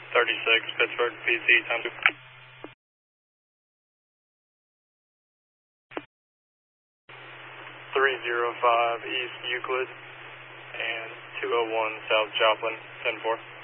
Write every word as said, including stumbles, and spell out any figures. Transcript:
thirty-six, Pittsburgh, P C, time two. three oh five East Euclid and two oh one South Joplin, ten four.